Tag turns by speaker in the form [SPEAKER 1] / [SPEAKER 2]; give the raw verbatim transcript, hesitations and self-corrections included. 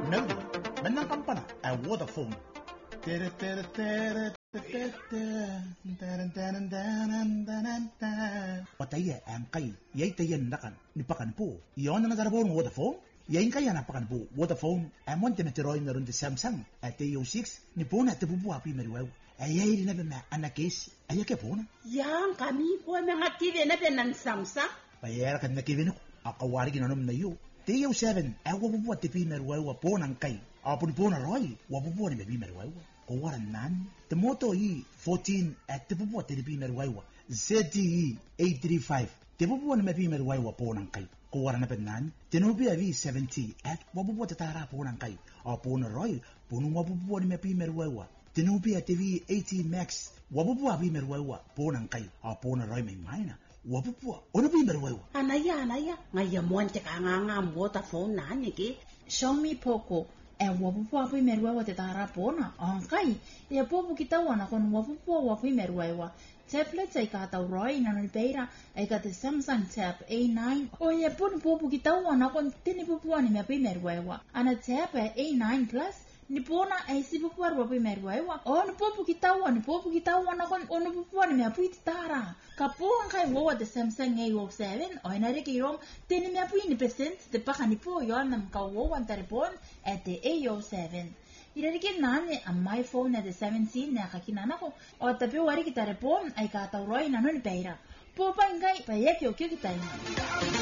[SPEAKER 1] melodi menang kampana a Vodafone wataya am kai yai tayan nakan nipakan po yon na darabon Vodafone yain kaya napakan po Vodafone amon tinatiroy na ron di Samsung at A O six ni po na tabubu api meriwaw ayay rin na ba anakis ayake po na
[SPEAKER 2] yang kami po mga TV na ba ng Samsung
[SPEAKER 1] bayar kan nakivin ko akawari ginanom na yu T O seven awa po at tipi meriwaw po ng kai apun po na roy wapo po ni mebi meriwaw kawaran nan temoto yi fourteen at tipu po tipi meriwaw Z T E eight thirty-five tipu po ni mebi meriwaw po ng kai kawaran na penan tinubi avi seventy at wapo po tatara po ng kai apun na roy punong wapo po ni mebi meriwaw tinubi at T V eighteen Max wapo po avi meriwaw po ng kai apun na roy may maina wapo po ono bi meriwaw
[SPEAKER 2] anaya anaya ngayon te ka nga nga Vodafone na niki
[SPEAKER 3] Xiaomi Poco e wapo po avi meriwaw te tara po na ang kai e popo kita wana kon wapo po avi meriwaw tablet ay kataw roy na nalpeira ay kata Samsung Tab A nine o e pun popo kita wana kon tinipupuan ni mepi meriwaw ana Tab A nine Plus ni pona ay sipupuar wapi meriwawa o ni popo kitawa ni popo kitawa na kon ono pupuar ni apu itara kapuan kai wawa de Samsung A O seven o ina reki rom teni mi apu ni percent de paka ni po yo nam ka wawa taripon at the A O seven ira reki nane a my phone at the seventeen na kakinana ko o tapi wari kita repon ay ka tauroi na no ni peira popa ingai pa yake o kyo kitai